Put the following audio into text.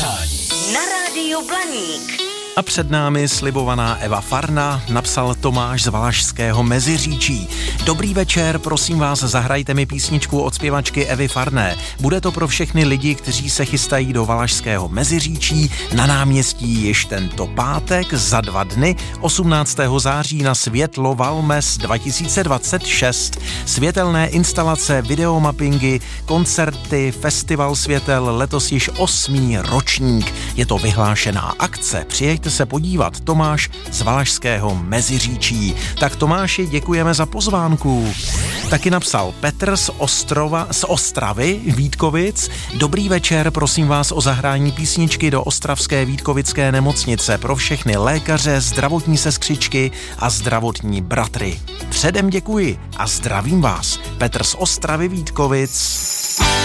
přání na rádiu Blaník. A před námi slibovaná Eva Farna, napsal Tomáš z Valašského Meziříčí. Dobrý večer, prosím vás, zahrajte mi písničku od zpěvačky Evy Farné. Bude to pro všechny lidi, kteří se chystají do Valašského Meziříčí na náměstí již tento pátek za 2 dny, 18. září na Světlo Valmes 2026. Světelné instalace, videomappingy, koncerty, festival světel, letos již 8. ročník. Je to vyhlášená akce, přijďte se podívat. Tomáš z Valašského Meziříčí. Tak Tomáši, děkujeme za pozvánku. Taky napsal Petr z Ostravy, Vítkovic. Dobrý večer, prosím vás o zahrání písničky do ostravské Vítkovické nemocnice pro všechny lékaře, zdravotní sestřičky a zdravotní bratry. Předem děkuji a zdravím vás. Petr z Ostravy, Vítkovic.